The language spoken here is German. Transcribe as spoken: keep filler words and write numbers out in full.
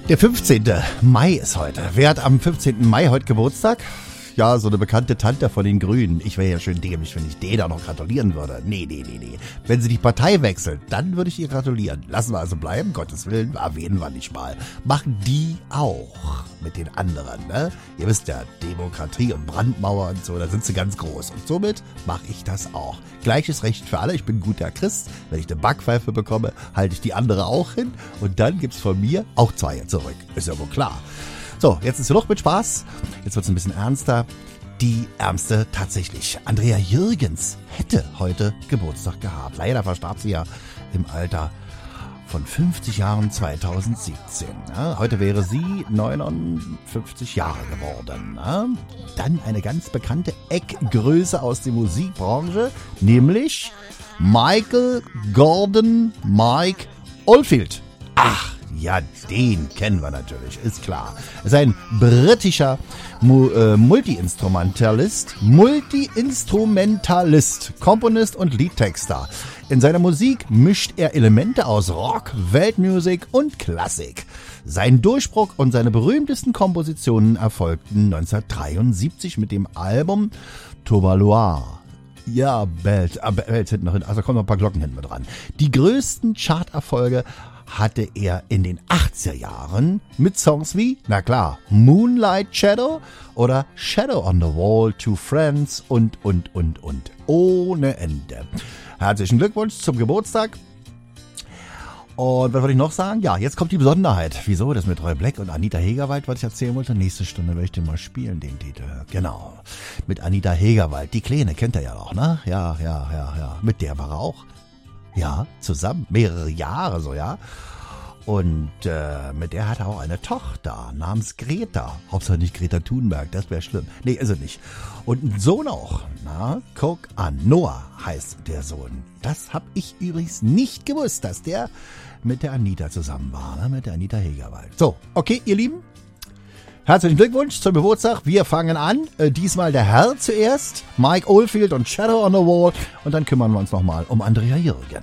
Der fünfzehnte Mai ist heute. Wer hat am fünfzehnten Mai heute Geburtstag? Ja, so eine bekannte Tante von den Grünen. Ich wäre ja schön dämlich, wenn ich der da noch gratulieren würde. Nee, nee, nee, nee. Wenn sie die Partei wechselt, dann würde ich ihr gratulieren. Lassen wir also bleiben, Gottes Willen, erwähnen wir nicht mal. Machen die auch mit den anderen, ne? Ihr wisst ja, Demokratie und Brandmauer und so, da sind sie ganz groß. Und somit mache ich das auch. Gleiches Recht für alle, ich bin ein guter Christ. Wenn ich eine Backpfeife bekomme, halte ich die andere auch hin. Und dann gibt's von mir auch zwei zurück. Ist ja wohl klar. So, jetzt ist genug mit Spaß. Jetzt wird's ein bisschen ernster. Die Ärmste tatsächlich. Andrea Jürgens hätte heute Geburtstag gehabt. Leider verstarb sie ja im Alter von fünfzig Jahren zweitausendsiebzehn. Ja, heute wäre sie neunundfünfzig Jahre geworden. Ja. Dann eine ganz bekannte Eckgröße aus der Musikbranche, nämlich Michael Gordon Mike Oldfield. Ach, ja, den kennen wir natürlich, ist klar. Er ist ein britischer Mu- äh, Multi-Instrumentalist, Multi-Instrumentalist, Komponist und Liedtexter. In seiner Musik mischt er Elemente aus Rock, Weltmusik und Klassik. Sein Durchbruch und seine berühmtesten Kompositionen erfolgten neunzehnhundertdreiundsiebzig mit dem Album Tourvaloir. Ja, Bells, äh, Bells hinten noch hin, also kommen noch ein paar Glocken hinten mit dran. Die größten Charterfolge hatte er in den achtziger Jahren mit Songs wie, na klar, Moonlight Shadow oder Shadow on the Wall, Two Friends und, und, und, und. Ohne Ende. Herzlichen Glückwunsch zum Geburtstag. Und was wollte ich noch sagen? Ja, jetzt kommt die Besonderheit. Wieso? Das mit Roy Black und Anita Hegerwald, was ich erzählen wollte. Nächste Stunde werde ich den mal spielen, den Titel. Genau. Mit Anita Hegerwald. Die Kleine kennt er ja noch, ne? Ja, ja, ja, ja. Mit der war er auch. Ja, zusammen. Mehrere Jahre so, ja. Und äh, mit der hat er auch eine Tochter namens Greta. Hauptsache nicht Greta Thunberg, das wäre schlimm. Nee, ist er nicht. Und ein Sohn auch. Na, guck an. Noah heißt der Sohn. Das habe ich übrigens nicht gewusst, dass der mit der Anita zusammen war, ne? Mit der Anita Hegerwald. So, okay, ihr Lieben. Herzlichen Glückwunsch zum Geburtstag. Wir fangen an. Äh, diesmal der Herr zuerst. Mike Oldfield und Shadow on the Wall. Und dann kümmern wir uns nochmal um Andrea Jürgens.